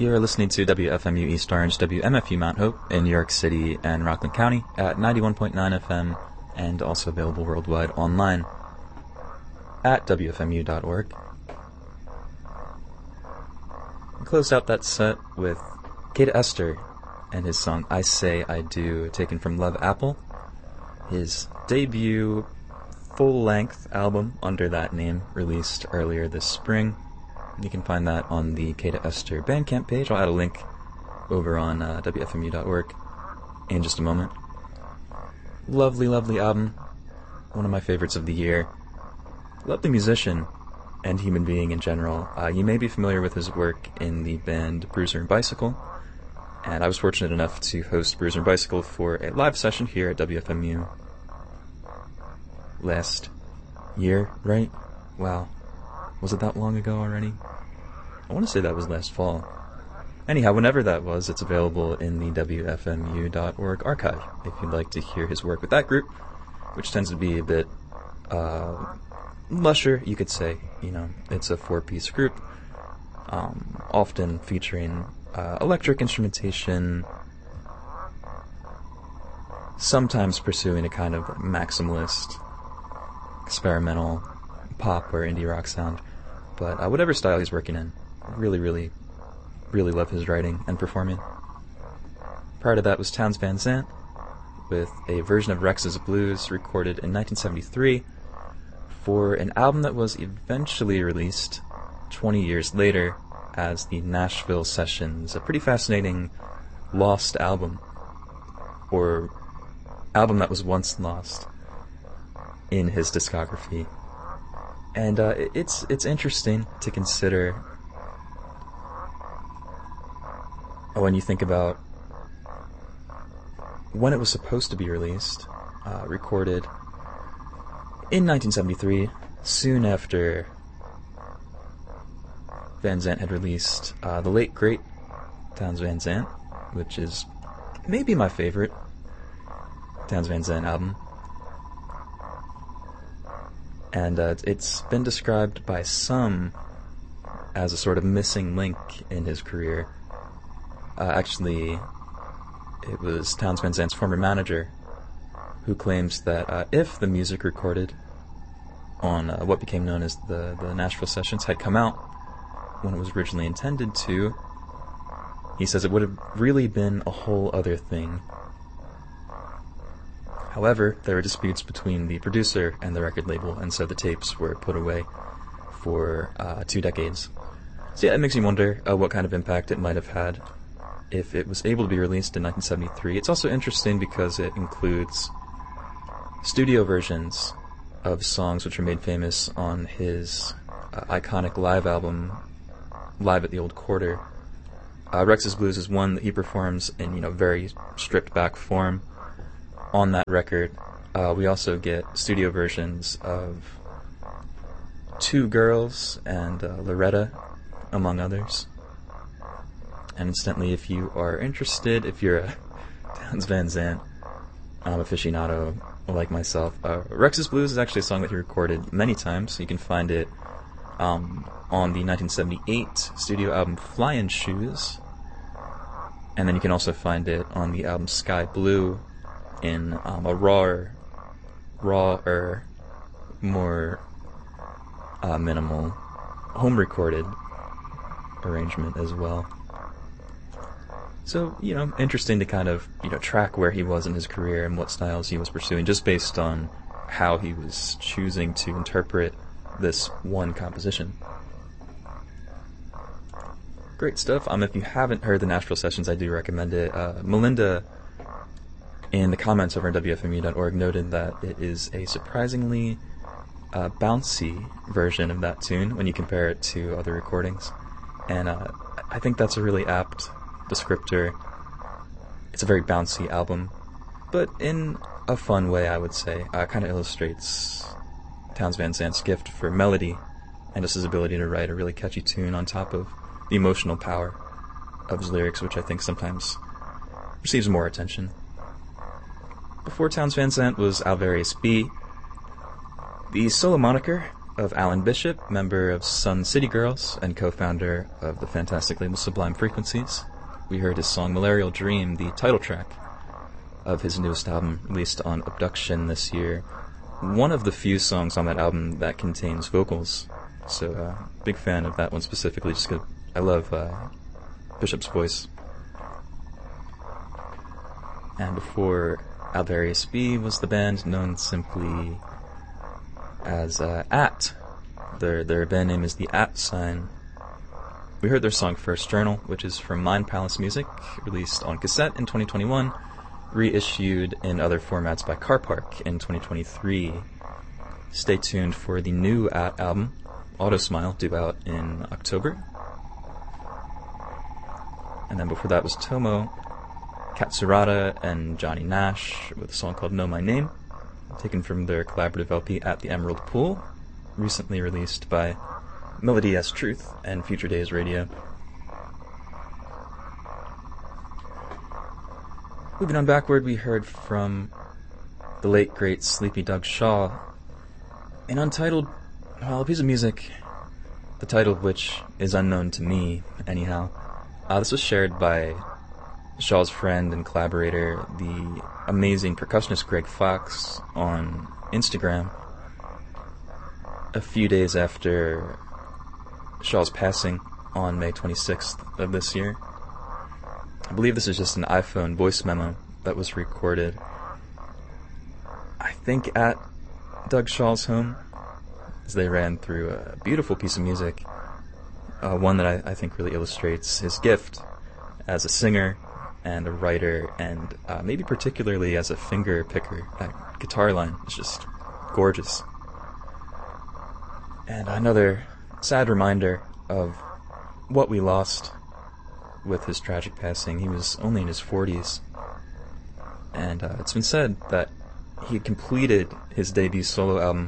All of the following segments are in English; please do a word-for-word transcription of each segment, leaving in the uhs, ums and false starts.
You're listening to W F M U East Orange, W M F U Mount Hope in New York City and Rockland County at ninety-one point nine F M and also available worldwide online at W F M U dot org. We closed out that set with Kata Esther and his song I Say I Do, taken from Love Apple, his debut full-length album under that name, released earlier this spring. You can find that on the Kata Esther Bandcamp page. I'll add a link over on uh, W F M U dot org in just a moment. Lovely, lovely album. One of my favorites of the year. Lovely musician and human being in general. Uh, you may be familiar with his work in the band Bruiser and Bicycle, and I was fortunate enough to host Bruiser and Bicycle for a live session here at W F M U last year, right? Wow. Was it that long ago already? I want to say that was last fall. Anyhow, whenever that was, it's available in the W F M U dot org archive if you'd like to hear his work with that group, which tends to be a bit uh, lusher, you could say. You know, it's a four-piece group, um, often featuring uh, electric instrumentation, sometimes pursuing a kind of maximalist, experimental pop or indie rock sound. But uh, whatever style he's working in, really, really, really love his writing and performing. Prior to that was Townes Van Zandt with a version of Rex's Blues recorded in nineteen seventy-three for an album that was eventually released twenty years later as the Nashville Sessions, a pretty fascinating lost album, or album that was once lost in his discography. And uh, it's it's interesting to consider when you think about when it was supposed to be released, uh, recorded in nineteen seventy-three, soon after Van Zandt had released uh, the late great Townes Van Zandt, which is maybe my favorite Townes Van Zandt album. And uh, it's been described by some as a sort of missing link in his career. Uh, actually, it was Townes Van Zandt's former manager who claims that uh, if the music recorded on uh, what became known as the, the Nashville Sessions had come out when it was originally intended to, he says it would have really been a whole other thing. However, there were disputes between the producer and the record label, and so the tapes were put away for uh, two decades. So yeah, it makes me wonder uh, what kind of impact it might have had if it was able to be released in nineteen seventy-three. It's also interesting because it includes studio versions of songs which were made famous on his uh, iconic live album, Live at the Old Quarter. Uh, Rex's Blues is one that he performs in, you know, very stripped back form. On that record, uh, we also get studio versions of Two Girls and uh, Loretta, among others. And incidentally, if you are interested, if you're a Townes Van Zandt um, aficionado like myself, uh, Rex's Blues is actually a song that he recorded many times. You can find it um, on the nineteen seventy-eight studio album Flying Shoes, and then you can also find it on the album Sky Blue, in um, a rawer, rawer, more uh, minimal, home-recorded arrangement as well. So, you know, interesting to kind of, you know, track where he was in his career and what styles he was pursuing, just based on how he was choosing to interpret this one composition. Great stuff. Um, if you haven't heard the Nashville Sessions, I do recommend it. Uh, Melinda, in the comments over at W F M U dot org, noted that it is a surprisingly uh, bouncy version of that tune when you compare it to other recordings. And uh, I think that's a really apt descriptor. It's a very bouncy album, but in a fun way, I would say. Uh, kind of illustrates Townes Van Zandt's gift for melody and just his ability to write a really catchy tune on top of the emotional power of his lyrics, which I think sometimes receives more attention. Before Townes Van Zandt was Alvarius B. The solo moniker of Alan Bishop, member of Sun City Girls and co-founder of the fantastic label Sublime Frequencies. We heard his song Malarial Dream, the title track of his newest album, released on Abduction this year. One of the few songs on that album that contains vocals. So, uh, big fan of that one specifically, just because I love uh, Bishop's voice. And before Alvarius B was the band, known simply as uh, At. Their their band name is the At sign. We heard their song First Journal, which is from Mind Palace Music, released on cassette in twenty twenty-one, reissued in other formats by Car Park in twenty twenty-three. Stay tuned for the new At album, Auto Smile, due out in October. And then before that was Tomo, Katsurata, and Johnny Nash with a song called Know My Name, taken from their collaborative L P At the Emerald Pool, recently released by Melody S Truth and Future Days Radio. Moving on backward, we heard from the late great Sleepy Doug Shaw, an untitled, well, piece of music, the title of which is unknown to me, anyhow. Uh, this was shared by Shaw's friend and collaborator, the amazing percussionist Greg Fox, on Instagram a few days after Shaw's passing on May twenty-sixth of this year. I believe this is just an iPhone voice memo that was recorded, I think, at Doug Shaw's home, as they ran through a beautiful piece of music, uh, one that I, I think really illustrates his gift as a singer and a writer, and uh, maybe particularly as a finger picker. That guitar line is just gorgeous. And another sad reminder of what we lost with his tragic passing. He was only in his forties, and uh, it's been said that he had completed his debut solo album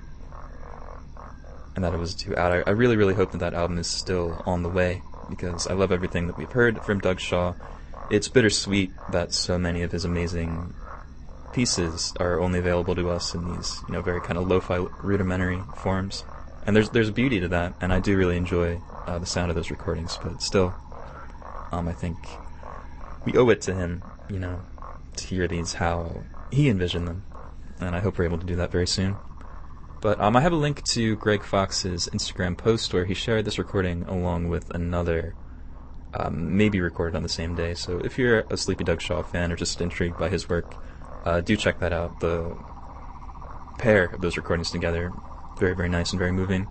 and that it was due out. I, I really, really hope that that album is still on the way, because I love everything that we've heard from Doug Shaw. It's bittersweet that so many of his amazing pieces are only available to us in these, you know, very kind of lo-fi, rudimentary forms. And there's there's beauty to that, and I do really enjoy uh, the sound of those recordings. But still, um, I think we owe it to him, you know, to hear these how he envisioned them, and I hope we're able to do that very soon. But um, I have a link to Greg Fox's Instagram post where he shared this recording along with another, um, maybe recorded on the same day. So if you're a Sleepy Doug Shaw fan or just intrigued by his work, uh, do check that out. The pair of those recordings together, very, very nice and very moving.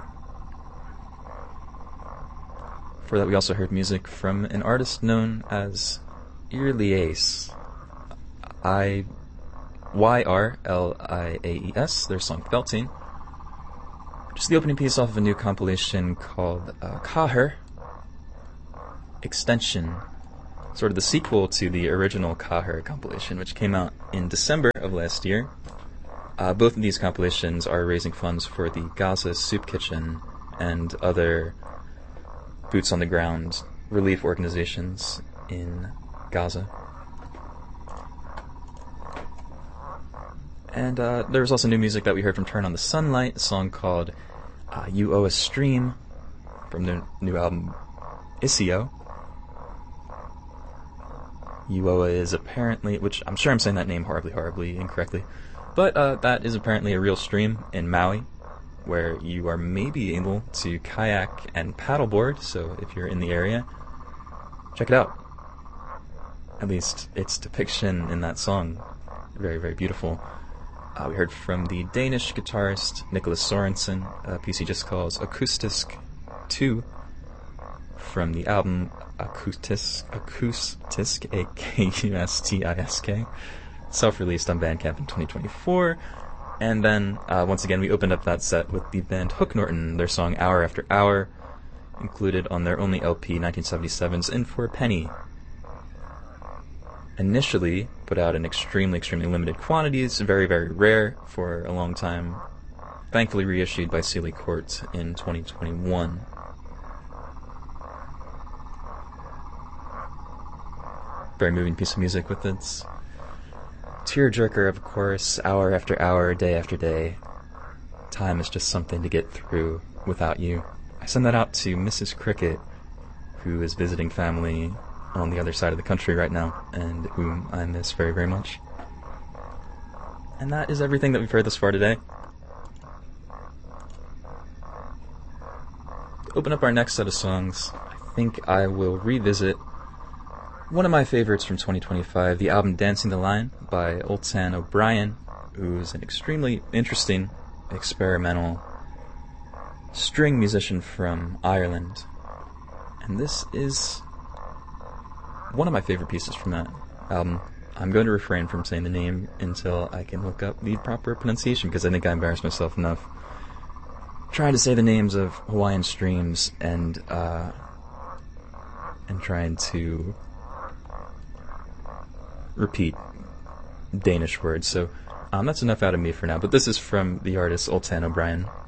For that, we also heard music from an artist known as Yrliace. I... Y R L I A E S, their song Felting. Just the opening piece off of a new compilation called uh, Kahir Extension, sort of the sequel to the original Kahir compilation, which came out in December of last year. Uh, both of these compilations are raising funds for the Gaza Soup Kitchen and other boots-on-the-ground relief organizations in Gaza. And uh, there was also new music that we heard from Turn on the Sunlight, a song called uh, You Owe a Stream, from their new album Isio. Uoa is apparently, which I'm sure I'm saying that name horribly, horribly incorrectly, but uh, that is apparently a real stream in Maui, where you are maybe able to kayak and paddleboard, so if you're in the area, check it out. At least its depiction in that song, very, very beautiful. Uh, we heard from the Danish guitarist Nicholas Sorensen, a piece he just calls Akustisk two, from the album Akustisk, Akustisk, A K U S T I S K, self-released on Bandcamp in twenty twenty-four. And then, uh, once again, we opened up that set with the band Hook Norton, their song Hour After Hour, included on their only L P, nineteen seventy-seven's In For a Penny. Initially put out in extremely, extremely limited quantities, very, very rare for a long time, thankfully reissued by Sealy Court in twenty twenty-one. Very moving piece of music with its tearjerker of a chorus, hour after hour, day after day, time is just something to get through without you. I send that out to Missus Cricket, who is visiting family on the other side of the country right now, and whom I miss very, very much. And that is everything that we've heard thus far today. To open up our next set of songs, I think I will revisit one of my favorites from twenty twenty-five, the album Dancing the Line by Oltan O'Brien, who's an extremely interesting, experimental string musician from Ireland. And this is one of my favorite pieces from that album. I'm going to refrain from saying the name until I can look up the proper pronunciation, because I think I embarrassed myself enough trying to say the names of Hawaiian streams and uh, and trying to repeat Danish words. So um, that's enough out of me for now. But this is from the artist Oltan O'Brien.